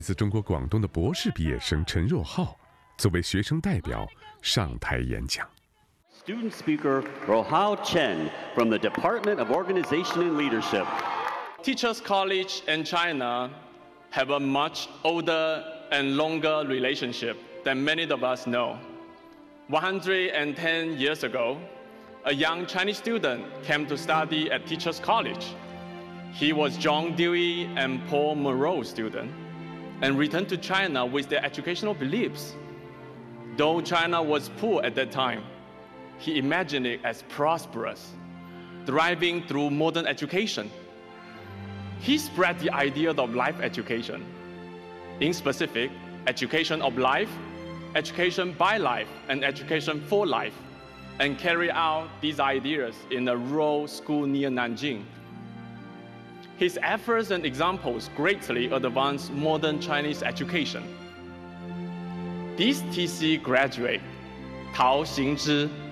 自中国广东的博士毕业生陈若浩作为学生代表上台演讲。 Student speaker Rohao Chen from the Department of Organization and Leadership. Teachers College in China have a much older and longer relationship than many of us know. 110 years ago, a young Chinese student came to study at Teachers College. He was John Dewey and Paul Moreau's student, and returned to China with their educational beliefs. Though China was poor at that time, he imagined it as prosperous, thriving through modern education. He spread the idea of life education, in specific, education of life, education by life, and education for life, and carried out these ideas in a rural school near Nanjing. His efforts and examples greatly advanced modern Chinese education. This TC graduate, Tao Xingzhi,